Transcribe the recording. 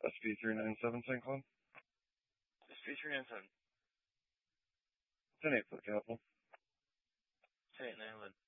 SP397 St. Cloud. SP397. 10-8 for the capital. 10-8 Nayland.